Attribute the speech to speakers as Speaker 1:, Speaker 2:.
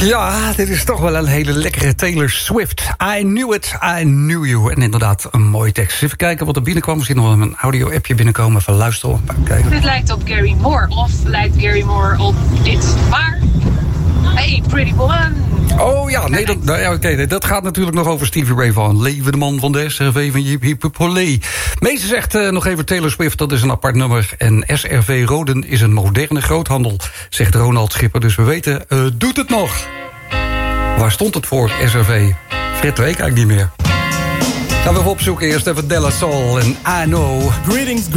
Speaker 1: Ja, dit is toch wel een hele lekkere Taylor Swift. I knew it, I knew you. En inderdaad, een mooie tekst. Even kijken wat er binnenkwam. Misschien nog een audio-appje binnenkomen. Even luisteren. Kijken.
Speaker 2: Dit lijkt op Gary Moore. Of lijkt Gary Moore op dit. Maar, hey, pretty woman.
Speaker 1: Oh ja, nee, dat gaat natuurlijk nog over Stevie Ray Vaughan. Leven de man van de SRV van Jip Hip Polé. Meester zegt nog even Taylor Swift, dat is een apart nummer. En SRV Roden is een moderne groothandel, zegt Ronald Schipper. Dus we weten, doet het nog. Waar stond het voor, SRV? Fred weet eigenlijk niet meer. Gaan we even opzoeken. Eerst even Della Soul en I Know.
Speaker 3: Greetings.